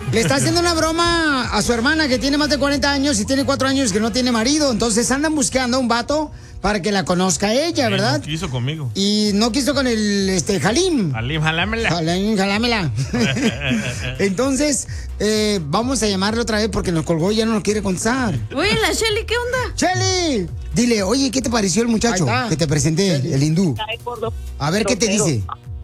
Le está haciendo una broma a su hermana que tiene más de 40 años y tiene 4 años que no tiene marido. Entonces andan buscando a un vato para que la conozca a ella, ¿verdad? No quiso conmigo. Y no quiso con el Halim. Halim, jalámela. Halim, jalámela. Entonces, vamos a llamarle otra vez porque nos colgó y ya no nos quiere contestar. Oye, la Shelly, ¿qué onda? ¡Shelly! Dile, oye, ¿qué te pareció el muchacho que te presenté, el hindú? A ver, ¿qué te dice?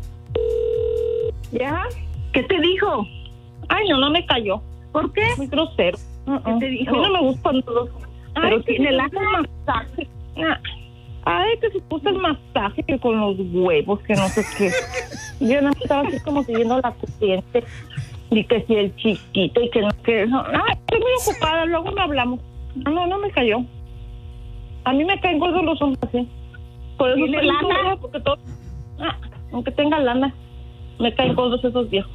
¿Ya? ¿Qué te dijo? Ay, no me cayó. ¿Por qué? Muy grosero. ¿Qué te dijo? A mí no me gustan todos. Pero tiene el masaje. Ay, que se puso el masaje que con los huevos, que no sé qué. Yo no estaba así como siguiendo la corriente. Y que si el chiquito y que no, que no. Ay, estoy muy ocupada, luego me hablamos. No me cayó. A mí me caen gordos los hombres así. Por eso ¿Tiene lana? Porque todo, aunque tenga lana, me caen gordos esos viejos.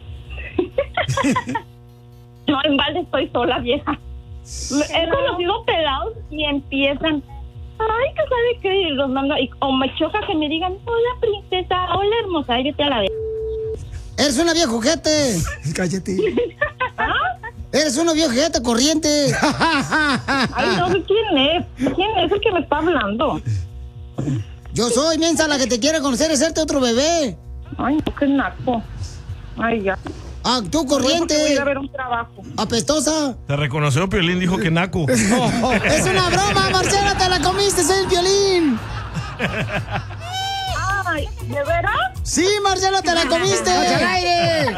No, en balde estoy sola, vieja. He conocido pelados y empiezan, ay, que sabe qué, y los mando, o me choca que me digan, hola princesa, hola hermosa, y vete a la vez. Eres una vieja ojete. Cállate. Eres una vieja ojete corriente. Ay, no sé quién es. ¿Quién es el que me está hablando? Yo soy, mensa, la que te quiere conocer, es hacerte otro bebé. Ay, no, qué naco. Ay, ya. Ah, tú corriente. Voy a ir a ver un trabajo. Apestosa. Te reconoció, Piolín, dijo que naco. Es una broma, Marcela, te la comiste, soy el Piolín. Ay, ¿de veras? Sí, Marcela, te la comiste. ¡Al aire!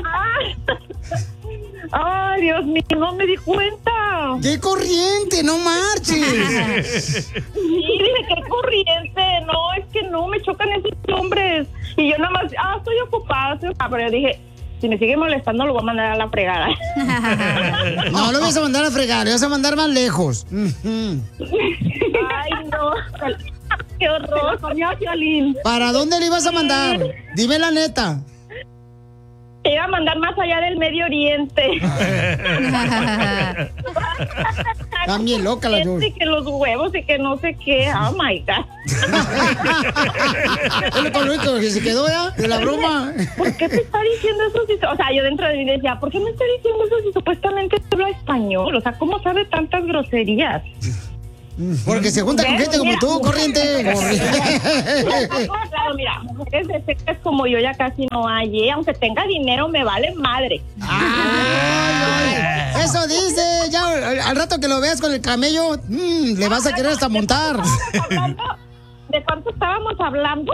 Ay, Dios mío, no me di cuenta. ¡Qué corriente! ¡No marches! Sí, dije, qué corriente. No, es que no, me chocan esos hombres. Y yo nada más, estoy ocupada. Pero yo dije, si me sigue molestando, lo voy a mandar a la fregada. No, lo vas a mandar a fregar, lo vas a mandar más lejos. Ay, no. Qué horror. ¿Para dónde le ibas a mandar? Dime la neta. Te iba a mandar más allá del Medio Oriente. También loca la George. Y que los huevos y que no sé qué. Oh my God. Es lo único que se quedó ya de la broma. ¿Por qué te está diciendo eso? O sea, yo dentro de mí decía, ¿por qué me está diciendo eso si supuestamente habla español? O sea, ¿cómo sabe tantas groserías? Porque se junta con gente como tú, corriente. Claro, mira, mujeres de secas como yo ya casi no hay, aunque tenga dinero me vale madre. Ay, eso dice, ya al rato que lo veas con el camello, le vas a querer hasta montar. ¿De cuánto estábamos hablando?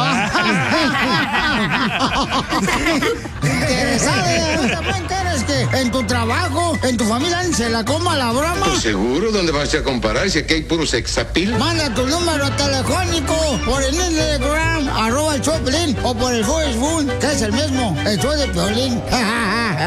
Interesada. ¿Quieres que en tu trabajo, en tu familia, se la coma la broma? Pues seguro, ¿dónde vas a comparar? Si aquí hay puro sexapil. Manda tu número telefónico por el Instagram, @el Choplin, o por el Facebook, que es el mismo, el show de Piolín.